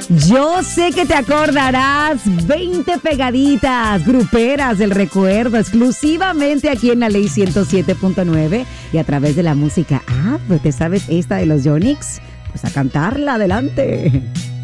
Yo sé que te acordarás, 20 pegaditas, gruperas del recuerdo, exclusivamente aquí en la Ley 107.9 y a través de la música. ¿Te sabes esta de los Yonix? Pues a cantarla, adelante.